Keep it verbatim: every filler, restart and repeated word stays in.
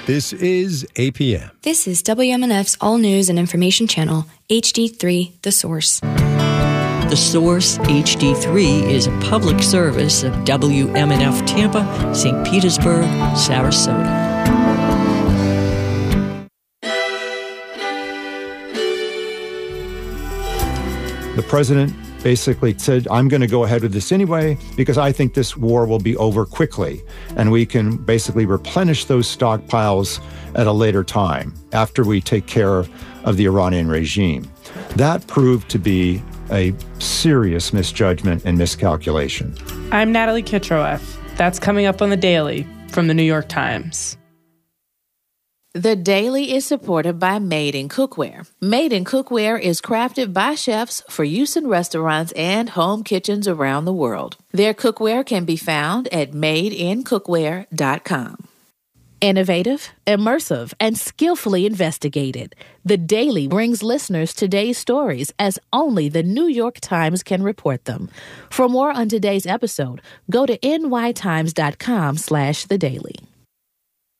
This is A P M. This is W M N F's All News and Information Channel, H D three, The Source. The Source H D three is a public service of W M N F Tampa, Saint Petersburg, Sarasota. The president basically said, I'm going to go ahead with this anyway because I think this war will be over quickly and we can basically replenish those stockpiles at a later time after we take care of the Iranian regime. That proved to be a serious misjudgment and miscalculation. I'm Natalie Kitroeff. That's coming up on The Daily from The New York Times. The Daily is supported by Made in Cookware. Made in Cookware is crafted by chefs for use in restaurants and home kitchens around the world. Their cookware can be found at made in cookware dot com. Innovative, immersive, and skillfully investigated, The Daily brings listeners today's stories as only The New York Times can report them. For more on today's episode, go to n y times dot com slash the daily.